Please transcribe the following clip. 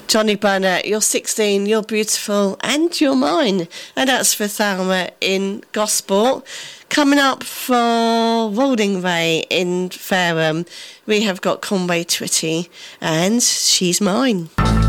Johnny Burnett, you're 16, you're beautiful, and you're mine. And that's for Thelma in Gosport. Coming up for Waldingray in Fareham, we have got Conway Twitty, and She's Mine.